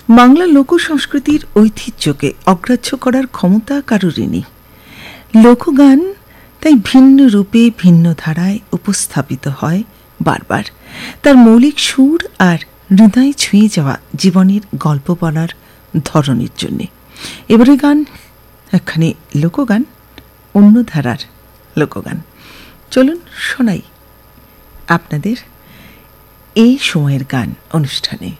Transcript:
বাংলা লোকসংস্কৃতির ঐতিহ্যকে অগ্রাহ্য করার ক্ষমতা কারোরই নেই। লোকগান তাই ভিন্ন রূপে ভিন্ন ধারায় উপস্থাপিত হয় বারবার, তার মৌলিক সুর আর হৃদয় ছুঁয়ে যাওয়া জীবনের গল্প বলার ধরনের জন্যে। এবারে গান একখানি লোকগান, অন্য ধারার লোকগান। চলুন শোনাই আপনাদের এই সময়ের গান অনুষ্ঠানে।